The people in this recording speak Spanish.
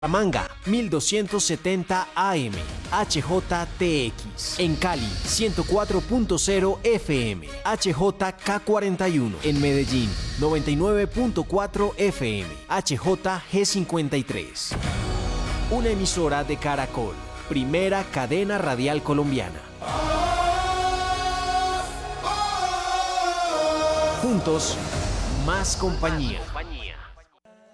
Manga 1270 AM, HJTX. En Cali 104.0 FM, HJK41. En Medellín 99.4 FM, HJG53. Una emisora de Caracol, primera cadena radial colombiana. Juntos, más compañía.